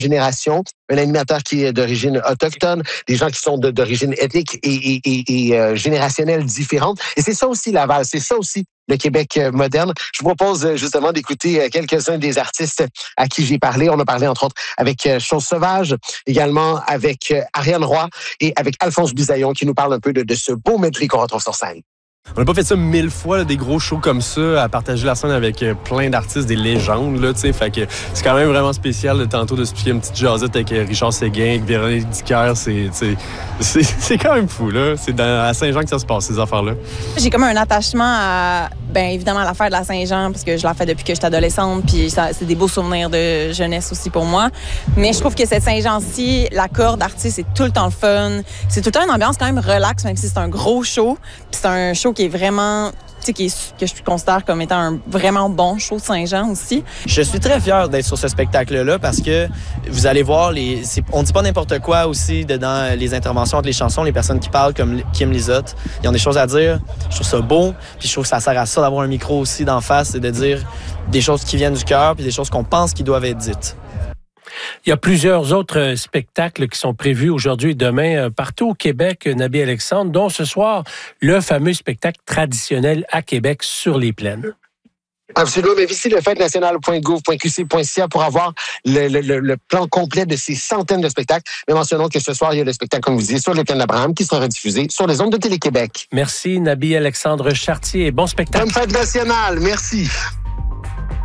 génération, un animateur qui est d'origine autochtone, des gens qui sont d'origine ethnique et générationnelle différente. Et c'est ça aussi Laval, c'est ça aussi le Québec moderne. Je vous propose justement d'écouter quelques-uns des artistes à qui j'ai parlé. On a parlé entre autres avec Chose Sauvage, également avec Ariane Roy et avec Alphonse Bisaillon qui nous parle un peu de ce beau medley qu'on retrouve sur scène. On n'a pas fait ça 1000 fois, là, des gros shows comme ça, à partager la scène avec plein d'artistes, des légendes, là, tu sais. Fait que c'est quand même vraiment spécial, là, tantôt, de se piquer une petite jasette avec Richard Séguin, avec Véronique Dicker. C'est quand même fou, là. C'est à Saint-Jean que ça se passe, ces affaires-là. J'ai comme un attachement à, évidemment, l'affaire de la Saint-Jean, parce que je la fais depuis que j'étais adolescente, puis c'est des beaux souvenirs de jeunesse aussi pour moi. Mais je trouve que cette Saint-Jean-ci, la corde artiste, c'est tout le temps le fun. C'est tout le temps une ambiance quand même relax, même si c'est un gros show. Puis c'est un show qui est vraiment, tu sais, que je considère comme étant un vraiment bon show de Saint-Jean aussi. Je suis très fier d'être sur ce spectacle-là parce que vous allez voir, on dit pas n'importe quoi aussi dans les interventions entre les chansons, les personnes qui parlent comme Kim Lizotte, ils ont des choses à dire. Je trouve ça beau, puis je trouve que ça sert à ça d'avoir un micro aussi d'en face et de dire des choses qui viennent du cœur puis des choses qu'on pense qui doivent être dites. Il y a plusieurs autres spectacles qui sont prévus aujourd'hui et demain partout au Québec, Nabi Alexandre, dont ce soir, le fameux spectacle traditionnel à Québec sur les plaines. Absolument. Mais visitez le fêtenationale.gouv.qc.ca pour avoir le plan complet de ces centaines de spectacles. Mais mentionnons que ce soir, il y a le spectacle, comme vous disiez, sur les plaines d'Abraham qui sera rediffusé sur les ondes de Télé-Québec. Merci, Nabi Alexandre Chartier. Bon spectacle. Bonne fête nationale. Merci.